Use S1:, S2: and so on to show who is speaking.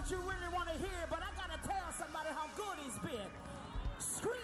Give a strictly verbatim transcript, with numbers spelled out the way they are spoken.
S1: what you really want to hear, but I gotta tell somebody how good he's been. Scream.